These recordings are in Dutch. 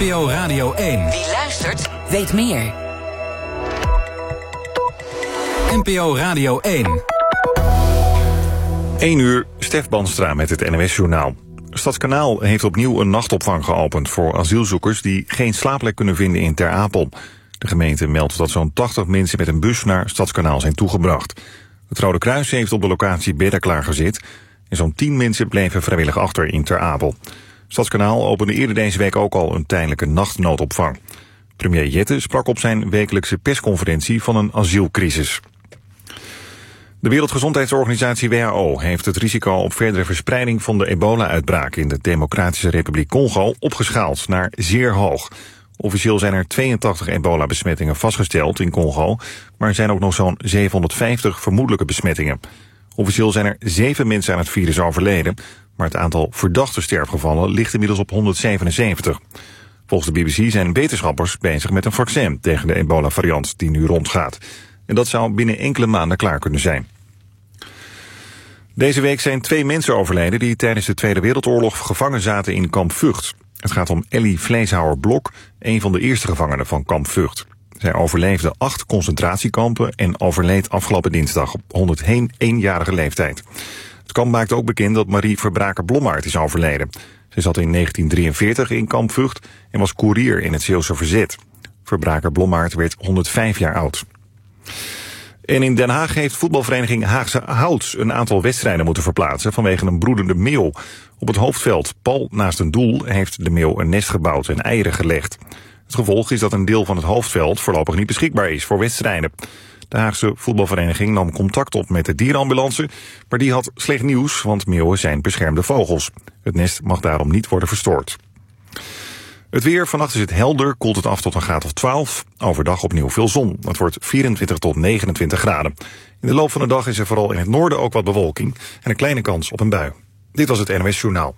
NPO Radio 1. Wie luistert, weet meer. NPO Radio 1. 1 uur, Stef Banstra met het NOS-journaal. Stadskanaal heeft opnieuw een nachtopvang geopend voor asielzoekers die geen slaapplek kunnen vinden in Ter Apel. De gemeente meldt dat zo'n 80 mensen met een bus naar Stadskanaal zijn toegebracht. Het Rode Kruis heeft op de locatie bedden klaargezet en zo'n 10 mensen bleven vrijwillig achter in Ter Apel. Stadskanaal opende eerder deze week ook al een tijdelijke nachtnoodopvang. Premier Jette sprak op zijn wekelijkse persconferentie van een asielcrisis. De Wereldgezondheidsorganisatie WHO heeft het risico op verdere verspreiding van de ebola-uitbraak in de Democratische Republiek Congo opgeschaald naar zeer hoog. Officieel zijn er 82 ebola-besmettingen vastgesteld in Congo, maar er zijn ook nog zo'n 750 vermoedelijke besmettingen. Officieel zijn er 7 mensen aan het virus overleden, maar het aantal verdachte sterfgevallen ligt inmiddels op 177. Volgens de BBC zijn wetenschappers bezig met een vaccin tegen de ebola-variant die nu rondgaat. En dat zou binnen enkele maanden klaar kunnen zijn. Deze week zijn 2 mensen overleden die tijdens de Tweede Wereldoorlog gevangen zaten in kamp Vught. Het gaat om Ellie Vleeshouwer-Blok, een van de eerste gevangenen van kamp Vught. Zij overleefde 8 concentratiekampen en overleed afgelopen dinsdag op 101-jarige leeftijd. Het kamp maakte ook bekend dat Marie Verbraker-Blommaert is overleden. Zij zat in 1943 in kamp Vught en was koerier in het Zeeuwse verzet. Verbraker-Blommaert werd 105 jaar oud. En in Den Haag heeft voetbalvereniging Haagse Hout een aantal wedstrijden moeten verplaatsen vanwege een broedende meeuw. Op het hoofdveld, pal naast een doel, heeft de meeuw een nest gebouwd en eieren gelegd. Het gevolg is dat een deel van het hoofdveld voorlopig niet beschikbaar is voor wedstrijden. De Haagse voetbalvereniging nam contact op met de dierenambulance, maar die had slecht nieuws, want meeuwen zijn beschermde vogels. Het nest mag daarom niet worden verstoord. Het weer, vannacht is het helder, koelt het af tot een graad of 12. Overdag opnieuw veel zon. Het wordt 24 tot 29 graden. In de loop van de dag is er vooral in het noorden ook wat bewolking en een kleine kans op een bui. Dit was het NOS Journaal.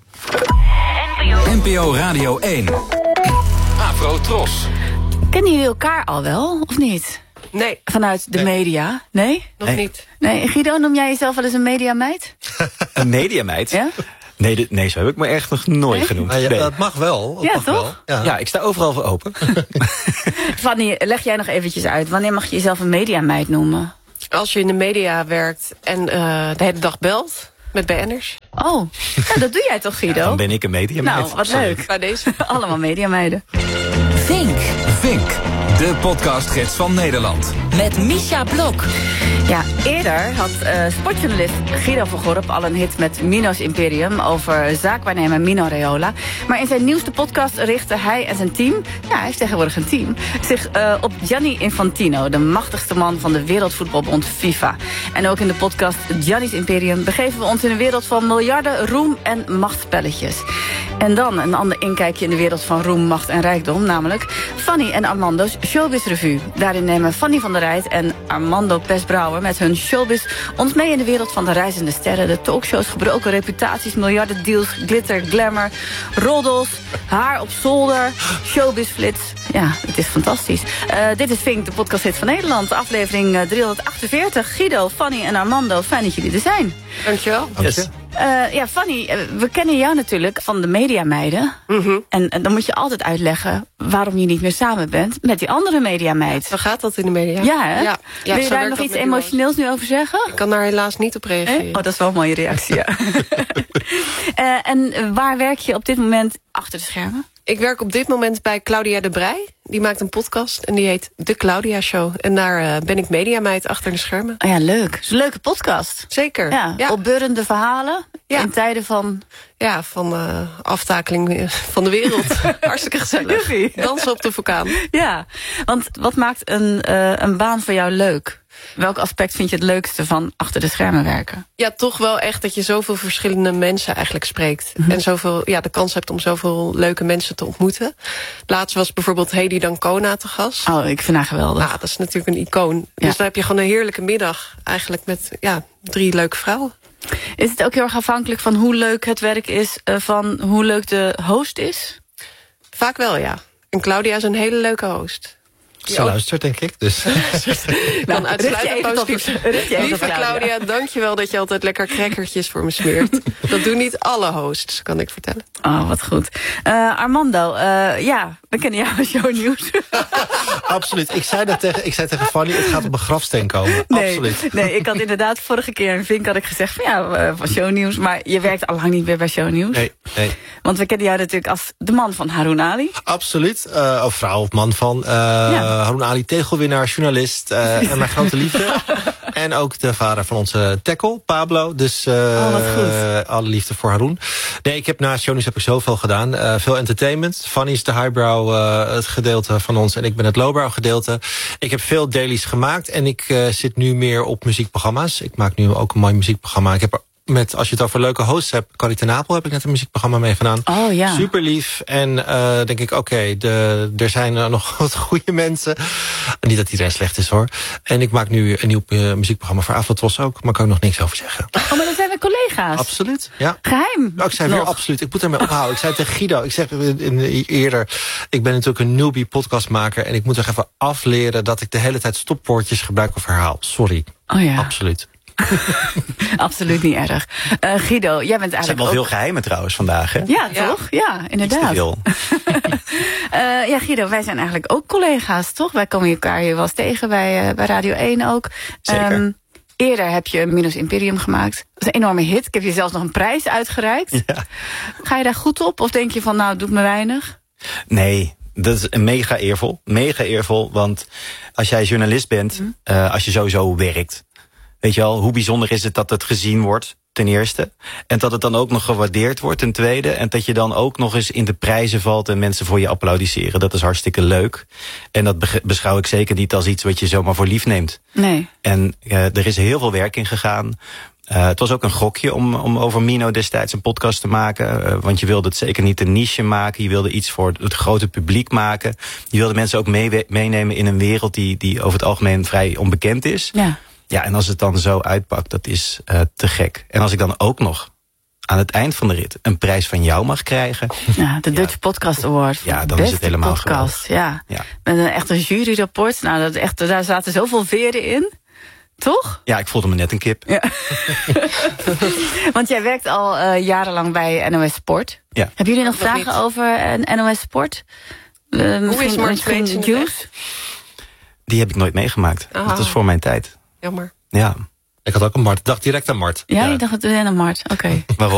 NPO Radio 1. Afro Tros. Kennen jullie elkaar al wel, of niet? Nee. Vanuit de media? Nee? Nog niet. Nee. Guido, noem jij jezelf wel eens een mediameid? Een mediameid? Ja? Nee, zo heb ik me echt nog nooit genoemd. Nou ja, nee. dat mag wel. Ja, mag toch? Wel. Ja, ik sta overal voor open. Fanny, leg jij nog eventjes uit. Wanneer mag je jezelf een mediameid noemen? Als je in de media werkt en de hele dag belt met BN'ers. Oh, ja, dat doe jij toch, Guido? Dan ben ik een mediameid. Nou, wat leuk. Bij deze. Allemaal mediameiden. Vink. Vink, de podcastgids van Nederland. Met Misha Blok. Ja, eerder had sportjournalist Guido van Gorp al een hit met Mino's Imperium over zaakwaarnemer Mino Raiola. Maar in zijn nieuwste podcast richtte hij en zijn team, ja, hij heeft tegenwoordig een team, zich op Gianni Infantino, de machtigste man van de Wereldvoetbalbond FIFA. En ook in de podcast Gianni's Imperium begeven we ons in een wereld van miljarden, roem en machtspelletjes. En dan een ander inkijkje in de wereld van roem, macht en rijkdom, namelijk Fanny en Armando's Showbiz Revue. Daarin nemen Fanny van der Rijt en Armando Pesbrouwer met hun showbiz ons mee in de wereld van de reizende sterren, de talkshows, gebroken reputaties, miljarden deals, glitter, glamour, roddels, haar op zolder, showbizflits. Ja, het is fantastisch. Dit is Vink, de podcasthit van Nederland, aflevering 348. Guido, Fanny en Armando, fijn dat jullie er zijn. Dankjewel. Yes. Ja, Fanny, we kennen jou natuurlijk van de mediameiden. Mm-hmm. En dan moet je altijd uitleggen waarom je niet meer samen bent met die andere mediameid. Zo gaat dat in de media. Ja, hè? Ja, Wil je zo daar werkt nog dat iets met emotioneels nu over zeggen? Ik kan daar helaas niet op reageren. Oh, dat is wel een mooie reactie, ja. En waar werk je op dit moment achter de schermen? Ik werk op dit moment bij Claudia de Breij. Die maakt een podcast en die heet De Claudia Show. En daar ben ik mediameid achter de schermen. Oh ja, leuk. Het is een leuke podcast. Zeker. Ja, opbeurende verhalen in tijden van... Ja, van aftakeling van de wereld. Hartstikke gezellig. Joepie. Dansen op de vulkaan. Ja, want wat maakt een baan voor jou leuk? Welk aspect vind je het leukste van achter de schermen werken? Ja, toch wel echt dat je zoveel verschillende mensen eigenlijk spreekt. En zoveel, de kans hebt om zoveel leuke mensen te ontmoeten. Laatst was bijvoorbeeld Hedy Dancona te gast. Oh, ik vind haar geweldig. Nou, dat is natuurlijk een icoon. Ja. Dus dan heb je gewoon een heerlijke middag eigenlijk met 3 leuke vrouwen. Is het ook heel erg afhankelijk van hoe leuk het werk is, van hoe leuk de host is? Vaak wel, ja. En Claudia is een hele leuke host. Ze luistert, denk ik. Dus. Dan uitsluitend positief. Lieve Lieve Claudia, dankjewel dat je altijd lekker crackertjes voor me smeert. Dat doen niet alle hosts, kan ik vertellen. Oh, wat goed. Armando, we kennen jou als shownieuws. Absoluut. Ik zei tegen Fanny, het gaat op een grafsteen komen. Absoluut. Nee, ik had inderdaad vorige keer in Vink had ik gezegd van shownieuws. Maar je werkt al lang niet meer bij shownieuws. Nee. Want we kennen jou natuurlijk als de man van Haroun Ali. Absoluut. Of vrouw of man van. Haroun Ali, tegelwinnaar, journalist. En mijn grote liefde. En ook de vader van onze tackle, Pablo. Dus wat goed. alle liefde voor Haroun. Nee, ik heb naast shownieuws heb ik zoveel gedaan. Veel entertainment. Fanny is de highbrow het gedeelte van ons. En ik ben het lowbrow gedeelte. Ik heb veel dailies gemaakt. En ik zit nu meer op muziekprogramma's. Ik maak nu ook een mooi muziekprogramma. Ik heb als je het over leuke hosts hebt, Corrie ten Apel heb ik net een muziekprogramma mee gedaan. Oh ja. Super lief. En denk ik, er zijn nog wat goede mensen. Niet dat iedereen slecht is hoor. En ik maak nu een nieuw muziekprogramma voor Afrotros ook. Maar kan ik nog niks over zeggen. Oh, maar dat zijn we collega's. Absoluut, ja. Geheim. Ik zei weer absoluut. Ik moet ermee ophouden. Ik zei tegen Guido, ik zeg eerder, ik ben natuurlijk een newbie podcastmaker. En ik moet er even afleren dat ik de hele tijd stopwoordjes gebruik of herhaal. Sorry. Oh ja. Absoluut. Absoluut niet erg. Guido, jij bent eigenlijk Er zijn wel veel geheimen trouwens vandaag, hè? Ja, toch? Ja, inderdaad. Guido, wij zijn eigenlijk ook collega's, toch? Wij komen elkaar hier wel eens tegen bij Radio 1 ook. Zeker. Eerder heb je Minos Imperium gemaakt. Dat is een enorme hit. Ik heb je zelfs nog een prijs uitgereikt. Ja. Ga je daar goed op? Of denk je van, nou, doet me weinig? Nee, dat is mega eervol. Mega eervol, want als jij journalist bent, als je sowieso werkt, weet je wel, hoe bijzonder is het dat het gezien wordt, ten eerste. En dat het dan ook nog gewaardeerd wordt, ten tweede. En dat je dan ook nog eens in de prijzen valt en mensen voor je applaudisseren. Dat is hartstikke leuk. En dat beschouw ik zeker niet als iets wat je zomaar voor lief neemt. Nee. En er is heel veel werk in gegaan. Het was ook een gokje om over Mino destijds een podcast te maken. Want je wilde het zeker niet een niche maken. Je wilde iets voor het grote publiek maken. Je wilde mensen ook meenemen in een wereld die over het algemeen vrij onbekend is. Ja. Ja, en als het dan zo uitpakt, dat is te gek. En als ik dan ook nog aan het eind van de rit een prijs van jou mag krijgen. Ja, de Dutch Podcast Award. Ja, dan is het helemaal podcast. Ja. Met echt een juryrapport. Nou, daar zaten zoveel veren in. Toch? Ja, ik voelde me net een kip. Ja. Want jij werkt al jarenlang bij NOS Sport. Ja. Hebben jullie nog vragen over NOS Sport? Hoe is Mart Smeets in de weg? Die heb ik nooit meegemaakt. Ah. Dat is voor mijn tijd. Jammer. Ja. Ik had ook een Mart. Ik dacht direct aan Mart. Ja, je dacht het aan Mart. Oké. Waarom?